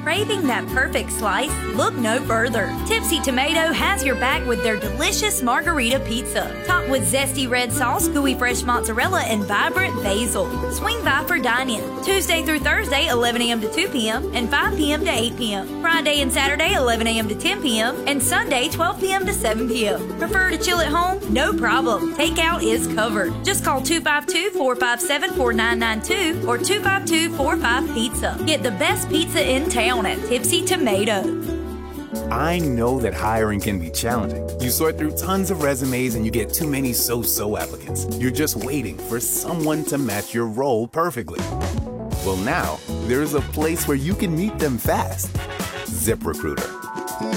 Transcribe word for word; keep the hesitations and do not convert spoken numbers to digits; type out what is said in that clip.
Craving that perfect slice? Look no further. Tipsy Tomato has your back with their delicious margarita pizza. Topped with zesty red sauce, gooey fresh mozzarella, and vibrant basil. Swing by for dine-in. Tuesday through Thursday, eleven a.m. to two p.m. and five p.m. to eight p.m. Friday and Saturday, eleven a.m. to ten p.m. and Sunday, twelve p.m. to seven p.m. Prefer to chill at home? No problem. Takeout is covered. Just call two five two, four five seven, four nine nine two or two five two, four five pizza. Get the best pizza in town at Tipsy Tomato. I know that hiring can be challenging. You sort through tons of resumes and you get too many so-so applicants. You're just waiting for someone to match your role perfectly. Well, now, there's a place where you can meet them fast. ZipRecruiter.